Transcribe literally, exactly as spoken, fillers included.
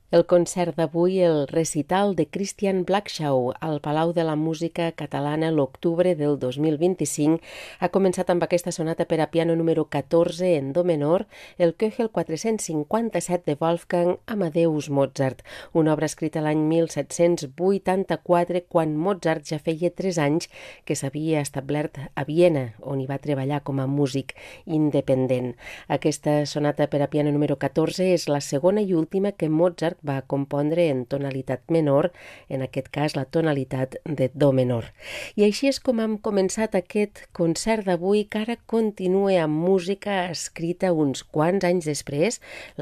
El concert d'avui, el recital de Christian Blackshaw al Palau de la Música Catalana l'octubre del dos mil vint-i-cinc, ha començat amb aquesta sonata per a piano número catorze en do menor, el Köchel quatre-cents cinquanta-set de Wolfgang Amadeus Mozart, una obra escrita l'any mil set-cents vuitanta-quatre, quan Mozart ja feia tres anys que s'havia establert a Viena, on hi va treballar com a músic independent. Aquesta sonata per a piano número catorze és la segona i última que Mozart va compondre en tonalitat menor, en aquest cas la tonalitat de do menor. I així és com hem començat aquest concert d'avui, que ara continua amb música escrita uns quants anys després.